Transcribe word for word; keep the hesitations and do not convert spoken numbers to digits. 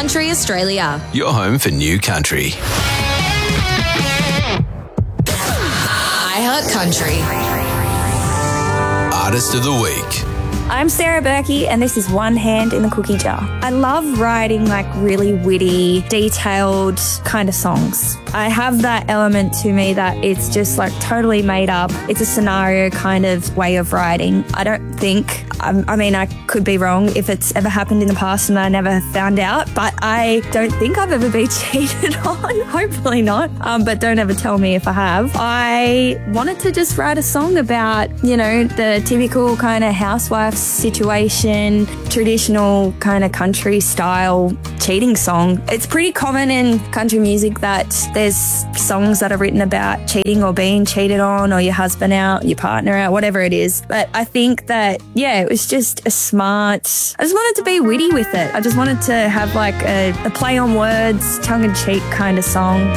Country Australia. Your home for new country. iHeart Country. Artist of the Week. I'm Sarah Berkey and this is One Hand in the Cookie Jar. I love writing like really witty, detailed kind of songs. I have that element to me that it's just like totally made up. It's a scenario kind of way of writing. I don't think, um, I mean, I could be wrong if it's ever happened in the past and I never found out, but I don't think I've ever been cheated on. Hopefully not. Um, but don't ever tell me if I have. I wanted to just write a song about, you know, the typical kind of housewife situation, traditional kind of country style cheating song. It's pretty common in country music that there's songs that are written about cheating or being cheated on, or your husband out, your partner out, whatever it is. But I think that, yeah, it was just a smart, I just wanted to be witty with it. I just wanted to have like a, a play on words, tongue in cheek kind of song.